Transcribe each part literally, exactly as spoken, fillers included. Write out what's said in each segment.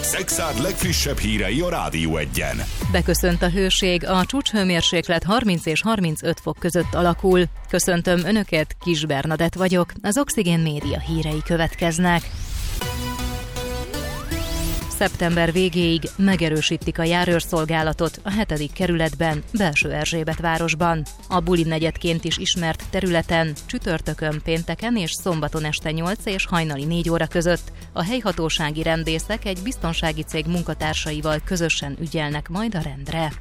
Szexárd legfrissebb hírei a Rádió Egyen. Beköszönt a hőség, a csúcshőmérséklet harminc és harmincöt fok között alakul. Köszöntöm Önöket, Kis Bernadett vagyok, az Oxigén Média hírei következnek. Szeptember végéig megerősítik a járőrszolgálatot a hetedik kerületben, Belső-Erzsébetvárosban. A Buli negyedként is ismert területen csütörtökön, pénteken és szombaton este nyolc és hajnali négy óra között a helyhatósági rendészek egy biztonsági cég munkatársaival közösen ügyelnek majd a rendre.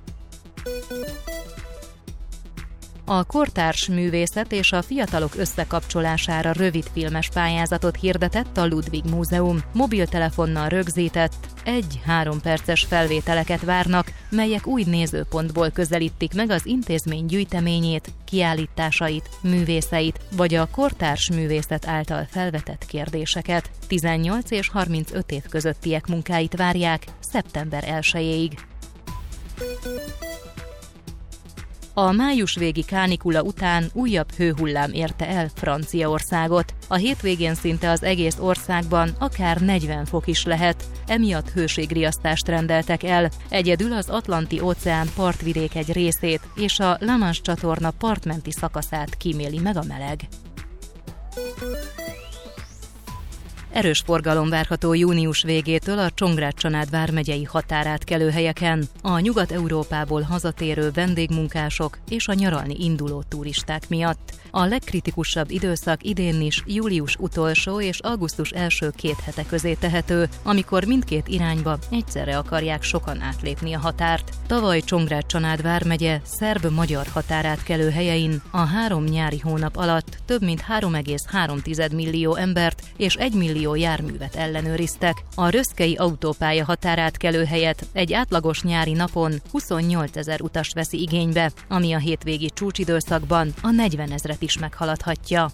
A kortárs művészet és a fiatalok összekapcsolására rövidfilmes pályázatot hirdetett a Ludwig Múzeum. Mobiltelefonnal rögzített, egy-három perces felvételeket várnak, melyek új nézőpontból közelítik meg az intézmény gyűjteményét, kiállításait, művészeit, vagy a kortárs művészet által felvetett kérdéseket. tizennyolc és harmincöt év közöttiek munkáit várják szeptember elsejéig. A május végi kánikula után újabb hőhullám érte el Franciaországot. A hétvégén szinte az egész országban akár negyven fok is lehet, emiatt hőségriasztást rendeltek el. Egyedül az Atlanti-óceán partvidék egy részét és a La Manche csatorna partmenti szakaszát kíméli meg a meleg. Erős forgalom várható június végétől a Csongrád-Csanád vármegyei határátkelő helyeken, a Nyugat-Európából hazatérő vendégmunkások és a nyaralni induló turisták miatt. A legkritikusabb időszak idén is július utolsó és augusztus első két hete közé tehető, amikor mindkét irányba egyszerre akarják sokan átlépni a határt. Tavaly Csongrád-Csanád vármegye szerb-magyar határátkelő helyein a három nyári hónap alatt több mint három egész három millió embert és egy millió járművet ellenőriztek. A röszkei autópálya határátkelő helyett egy átlagos nyári napon huszonnyolcezer utast veszi igénybe, ami a hétvégi csúcsidőszakban a negyvenezret is meghaladhatja.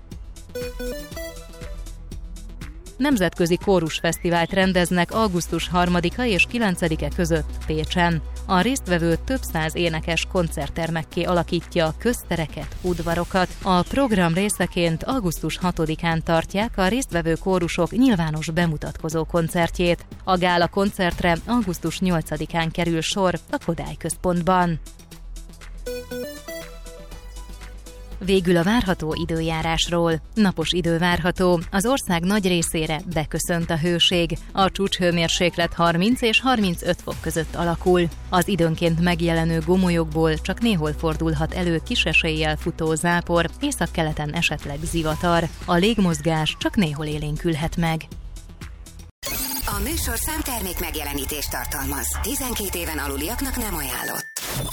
Nemzetközi kórusfesztivált rendeznek augusztus harmadika és kilencedike között Pécsen. A résztvevő több száz énekes koncerttermekké alakítja a köztereket, udvarokat. A program részeként augusztus hatodikán tartják a résztvevő kórusok nyilvános bemutatkozó koncertjét. A gála koncertre augusztus nyolcadikán kerül sor a Kodály központban. Végül a várható időjárásról. Napos idő várható, az ország nagy részére beköszönt a hőség. A csúcshőmérséklet harminc és harmincöt fok között alakul. Az időnként megjelenő gomolyokból csak néhol fordulhat elő kis eséllyel futó zápor, északkeleten esetleg zivatar. A légmozgás csak néhol élénkülhet meg. A műsorszám termék megjelenítést tartalmaz. tizenkét éven aluliaknak nem ajánlott.